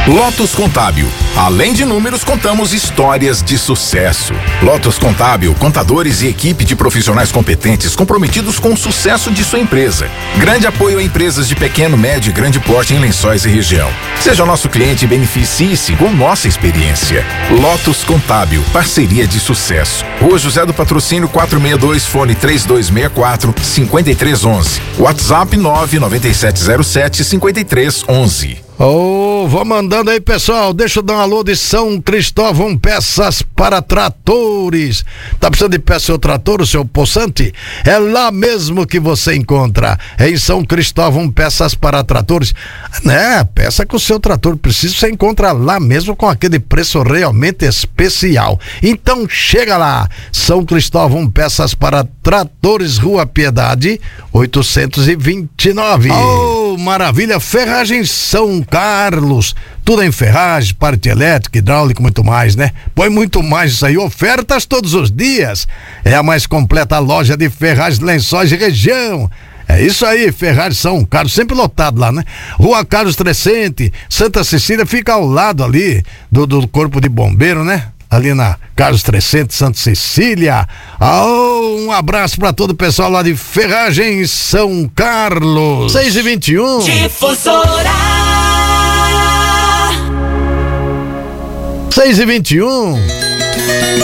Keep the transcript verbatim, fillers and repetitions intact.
Lotus Contábil. Além de números, contamos histórias de sucesso. Lotus Contábil, contadores e equipe de profissionais competentes comprometidos com o sucesso de sua empresa. Grande apoio a empresas de pequeno, médio e grande porte em Lençóis e região. Seja nosso cliente e beneficie-se com nossa experiência. Lotus Contábil, parceria de sucesso. Rua José do Patrocínio quatrocentos e sessenta e dois, fone três dois seis quatro, cinco três um um. WhatsApp nove nove sete zero sete, cinco três um um. Oh, vou mandando aí, pessoal. Deixa eu dar um alô de São Cristóvão Peças para Tratores. Tá precisando de peça seu trator, o seu poçante? É lá mesmo que você encontra. É em São Cristóvão Peças para Tratores. Né? Peça que o seu trator precisa, você encontra lá mesmo com aquele preço realmente especial. Então chega lá. São Cristóvão Peças para Tratores, Rua Piedade, oitocentos e vinte e nove. Oh, maravilha. Ferragens São Carlos, tudo em ferragem, parte elétrica, hidráulica, muito mais, né? Põe muito mais isso aí, ofertas todos os dias. É a mais completa loja de ferragens, Lençóis e região. É isso aí, Ferragem São Carlos, sempre lotado lá, né? Rua Carlos Crescente, Santa Cecília, fica ao lado ali do, do Corpo de Bombeiro, né? Ali na Carlos Crescente, Santa Cecília. Oh, um abraço pra todo o pessoal lá de Ferragem São Carlos. seis e vinte e um. Difusora. seis e vinte e um.